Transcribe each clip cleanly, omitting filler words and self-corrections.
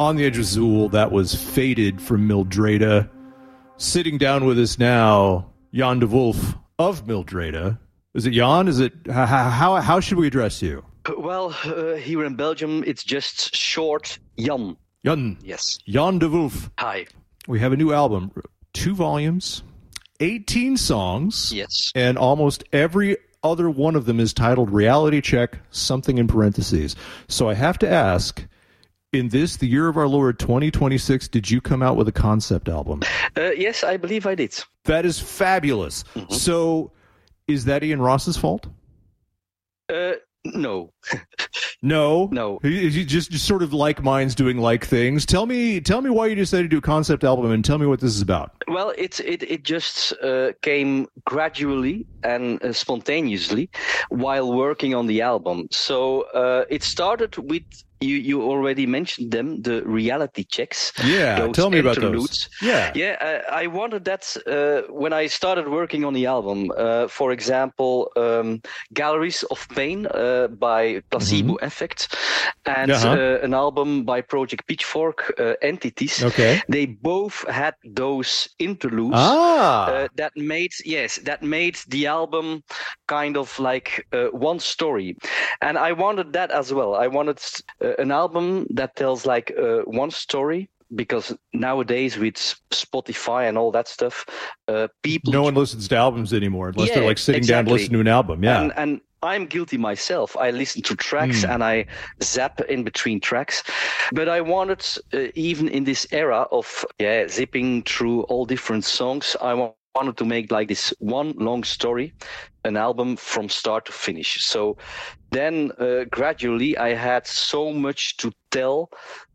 On the Edge of Zool, that was Faded from Mildreda. Sitting down with us now, Jan de Wolf of Mildreda. Is it Jan? Is it how should we address you? Well, here in Belgium, it's just short Jan. Jan. Yes. Jan de Wolf. Hi. We have a new album, 2 volumes, 18 songs. Yes. And almost every other one of them is titled Reality Check, something in parentheses. So I have to ask, in this, the year of our Lord 2026, did you come out with a concept album? Yes, I believe I did. That is fabulous. Mm-hmm. So is that Ian Ross's fault? No. No. You just sort of like minds doing like things. Tell me why you decided to do a concept album, and tell me what this is about. Well, it just came gradually and spontaneously while working on the album. So it started with you already mentioned them, the reality checks. Yeah, tell me about those. Yeah. I wanted that when I started working on the album. For example, Galleries of Pain by Placebo Effect, and an album by Project Pitchfork, Entities. Okay. They both had those interludes that made the album kind of like one story, and I wanted that as well. I wanted an album that tells like one story, because nowadays with Spotify and all that stuff, no one listens to albums anymore unless they're like sitting down to listen to an album. Yeah, and I'm guilty myself. I listen to tracks and I zap in between tracks. But I wanted, even in this era of zipping through all different songs, I wanted to make like this one long story, an album from start to finish. So then gradually I had so much to tell,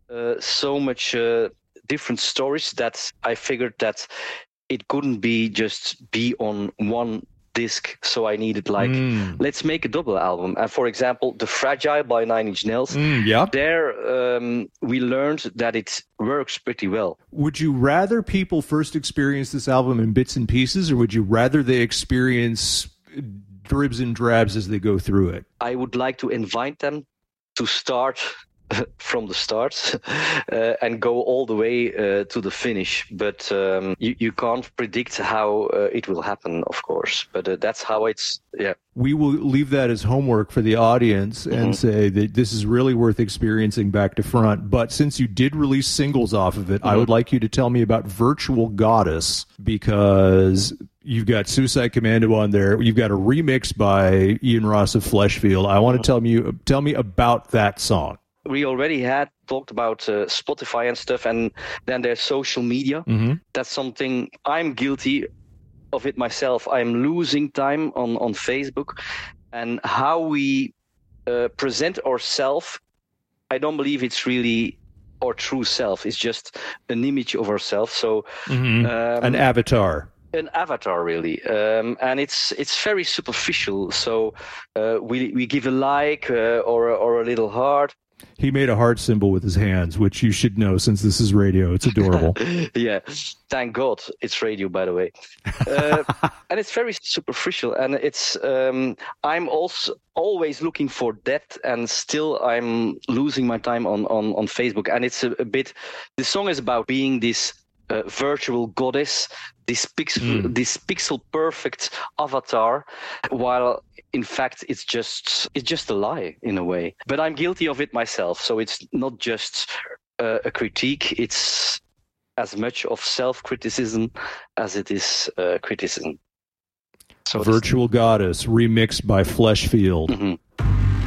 so much different stories, that I figured that it couldn't be on one disc, so I needed let's make a double album. And for example, The Fragile by Nine Inch Nails, there we learned that it works pretty well. Would you rather people first experience this album in bits and pieces, or would you rather they experience dribs and drabs as they go through it? I would like to invite them to start from the start and go all the way to the finish, but you can't predict how it will happen, of course, but that's how it's. We will leave that as homework for the audience and say that this is really worth experiencing back to front. But since you did release singles off of it, I would like you to tell me about Virtual Goddess, because you've got Suicide Commando on there. You've got a remix by Ian Ross of Fleshfield. I want to tell me about that song. We already had talked about Spotify and stuff, and then there's social media. That's something I'm guilty of it myself. I'm losing time on Facebook, and how we present ourselves, I don't believe it's really our true self. It's just an image of ourselves. So an avatar. An avatar, really, and it's very superficial. So we give a like or a little heart. He made a heart symbol with his hands, which you should know since this is radio. It's adorable. Yeah, thank God it's radio, by the way. And it's very superficial, and it's I'm also always looking for depth, and still I'm losing my time on Facebook. And it's a bit. The song is about being this virtual goddess, this pixel perfect avatar, while in fact it's just a lie in a way. But I'm guilty of it myself, so it's not just a critique, it's as much of self-criticism as it is criticism. So Virtual Goddess, remixed by Fleshfield.